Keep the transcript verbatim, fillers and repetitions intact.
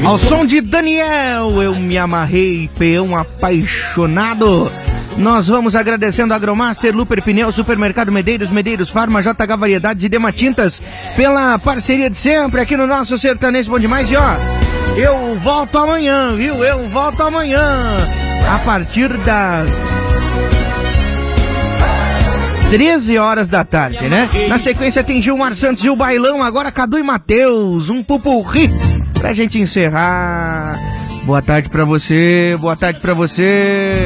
Ao som de Daniel, eu me amarrei, peão apaixonado. Nós vamos agradecendo a Agromaster, Luper Pneus, Supermercado Medeiros, Medeiros Farma, J H Variedades e Dematintas pela parceria de sempre aqui no nosso Sertanejo Bom Demais. E ó, eu volto amanhã, viu? Eu volto amanhã a partir das treze horas da tarde, né? Na sequência tem Gilmar Santos e o Bailão, agora Cadu e Matheus, um pupurri pra gente encerrar. Boa tarde pra você, boa tarde pra você.